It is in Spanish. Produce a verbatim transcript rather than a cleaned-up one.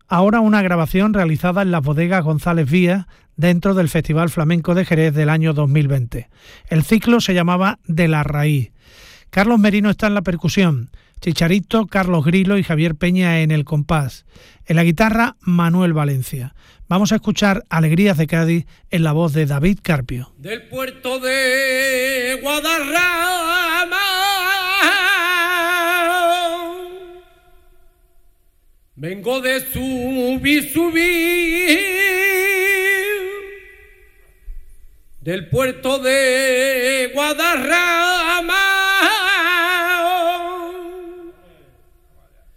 ahora una grabación realizada en las bodegas González Vías dentro del Festival Flamenco de Jerez del año dos mil veinte. El ciclo se llamaba De la Raíz. Carlos Merino está en la percusión, Chicharito, Carlos Grilo y Javier Peña en el compás. En la guitarra, Manuel Valencia. Vamos a escuchar Alegrías de Cádiz en la voz de David Carpio. Del puerto de Guadarrama vengo de subir, subir. Del puerto de Guadarrama